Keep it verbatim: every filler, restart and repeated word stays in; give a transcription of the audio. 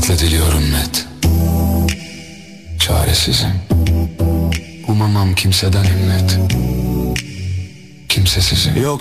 Katlediliyorum net. Çaresizim. Umamam kimseden immet. Kimsesizim. Yok